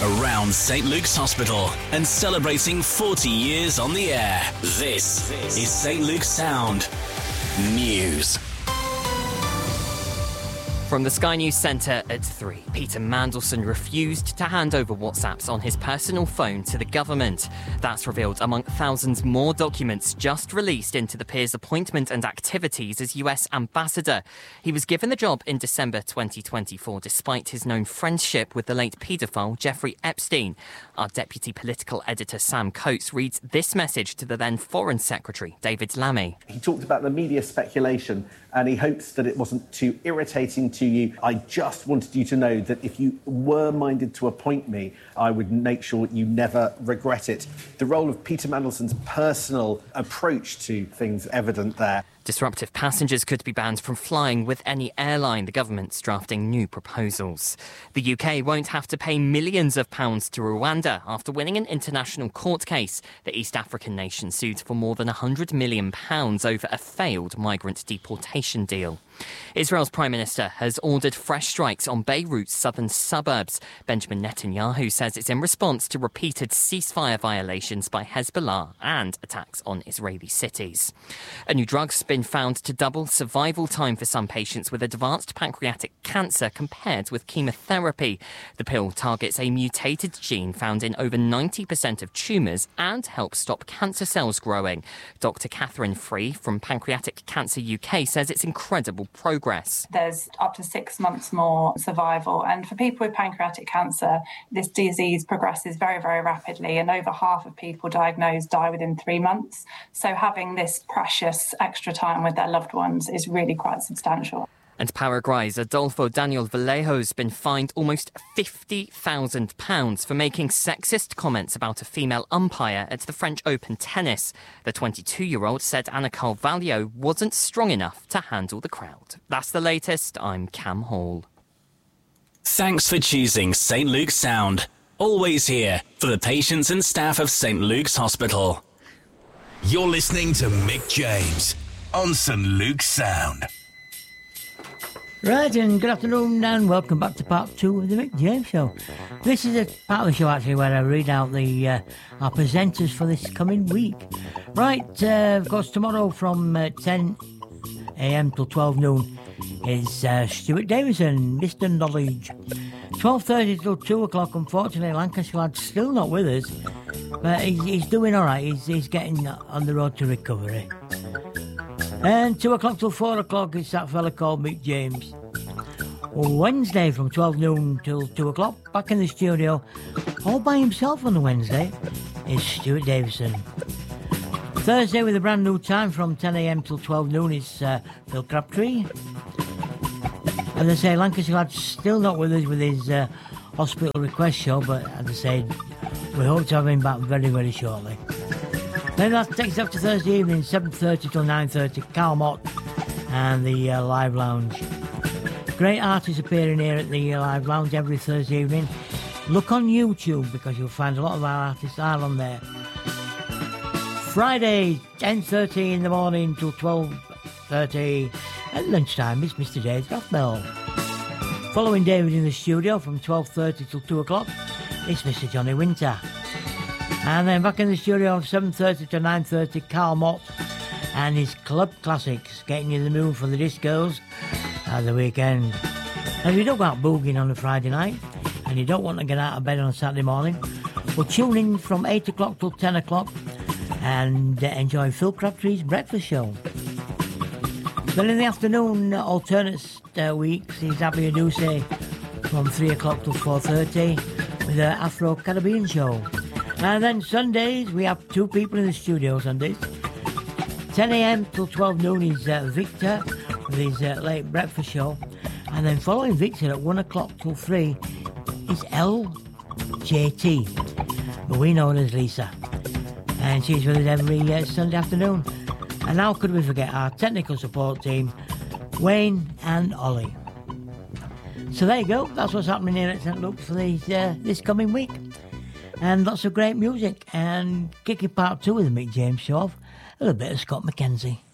around St Luke's Hospital and celebrating 40 years on the air. This is St Luke's Sound News. From the Sky News Centre at 3, Peter Mandelson refused to hand over WhatsApps on his personal phone to the government. That's revealed among thousands more documents just released into the peer's appointment and activities as US ambassador. He was given the job in December 2024 despite his known friendship with the late paedophile Jeffrey Epstein. Our deputy political editor Sam Coates reads this message to the then Foreign Secretary David Lammy. He talked about the media speculation and he hopes that it wasn't too irritating to you. I just wanted you to know that if you were minded to appoint me, I would make sure you never regret it. The role of Peter Mandelson's personal approach to things evident there. Disruptive passengers could be banned from flying with any airline. The government's drafting new proposals. The UK won't have to pay millions of pounds to Rwanda after winning an international court case. The East African nation sued for more than £100 million over a failed migrant deportation deal. Israel's Prime Minister has ordered fresh strikes on Beirut's southern suburbs. Benjamin Netanyahu says it's in response to repeated ceasefire violations by Hezbollah and attacks on Israeli cities. A new drug's been found to double survival time for some patients with advanced pancreatic cancer compared with chemotherapy. The pill targets a mutated gene found in over 90% of tumours and helps stop cancer cells growing. Dr. Catherine Free from Pancreatic Cancer UK says it's incredible progress. There's up to 6 months more survival, and for people with pancreatic cancer, this disease progresses very, very rapidly, and over half of people diagnosed die within 3 months. So having this precious extra time with their loved ones is really quite substantial. And Paraguay's Adolfo Daniel Vallejo's been fined almost £50,000 for making sexist comments about a female umpire at the French Open tennis. The 22-year-old said Anna Carvalho wasn't strong enough to handle the crowd. That's the latest. I'm Cam Hall. Thanks for choosing St Luke's Sound. Always here for the patients and staff of St Luke's Hospital. You're listening to Mick James on St Luke's Sound. Right, and good afternoon and welcome back to part 2 of the Mick James Show. This is a part of the show actually where I read out our presenters for this coming week. Right, of course tomorrow from 10 a.m. till 12 noon is Stuart Davison, Mr Knowledge. 12:30 till 2 o'clock, unfortunately Lancashire lad's still not with us, but he's doing alright, he's getting on the road to recovery. And 2 o'clock till 4 o'clock is that fella called Mick James. Wednesday from 12 noon till 2 o'clock, back in the studio, all by himself on the Wednesday, is Stuart Davison. Thursday with a brand new time from 10 a.m. till 12 noon is Phil Crabtree. As I say, Lancashire lad's still not with us with his hospital request show, but as I said, we hope to have him back very, very shortly. Then that takes us up to Thursday evening, 7:30 till 9:30, Carl Mott and the Live Lounge. Great artists appearing here at the Live Lounge every Thursday evening. Look on YouTube because you'll find a lot of our artists are on there. Friday, 10:30 in the morning till 12:30 at lunchtime is Mr Dave Rothbell. Following David in the studio from 12:30 till 2 o'clock is Mr Johnny Winter. And then back in the studio from 7:30 to 9:30, Carl Mott and his Club Classics, getting you in the mood for the discos at the weekend. And if you don't go out boogieing on a Friday night and you don't want to get out of bed on a Saturday morning, well, tune in from 8 o'clock till 10 o'clock and enjoy Phil Crabtree's breakfast show. Then in the afternoon, alternate weeks is Abby Aduse from 3 o'clock till 4:30 with the Afro Caribbean show. And then Sundays, we have 2 people in the studio Sundays. 10 a.m. till 12 noon is Victor with his late breakfast show. And then following Victor at 1 o'clock till 3 is LJT, but we know her as Lisa. And she's with us every Sunday afternoon. And how could we forget our technical support team, Wayne and Ollie. So there you go, that's what's happening here at St Luke's for this coming week. And lots of great music. And kicking part 2 of the Mick James Show off, a little bit of Scott McKenzie.